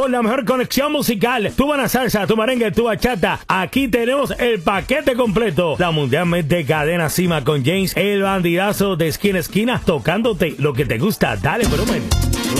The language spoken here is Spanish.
con la mejor conexión musical. Tu buena salsa, tu merengue, tu bachata. Aquí tenemos el paquete completo. La mundialmente cadena Cima con James, el bandidazo de esquina a esquina, tocándote lo que te gusta. Dale volumen.